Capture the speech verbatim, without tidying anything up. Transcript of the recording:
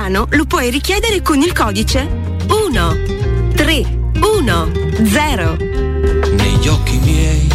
piano lo puoi richiedere con il codice uno tre uno zero. Negli occhi miei